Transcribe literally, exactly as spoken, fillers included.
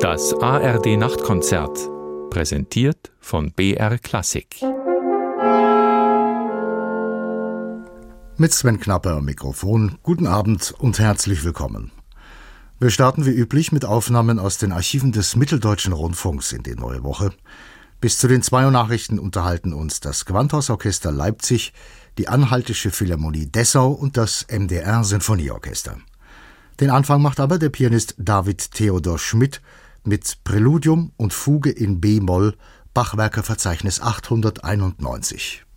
Das A R D-Nachtkonzert, präsentiert von B R Klassik. Mit Sven Knapper am Mikrofon. Guten Abend und herzlich willkommen. Wir starten wie üblich mit Aufnahmen aus den Archiven des Mitteldeutschen Rundfunks in die neue Woche. Bis zu den zwei Uhr Nachrichten unterhalten uns das Gewandhausorchester Leipzig, die Anhaltische Philharmonie Dessau und das M D R-Sinfonieorchester. Den Anfang macht aber der Pianist David Theodor Schmidt mit Präludium und Fuge in B-Moll, Bachwerkerverzeichnis achthunderteinundneunzig.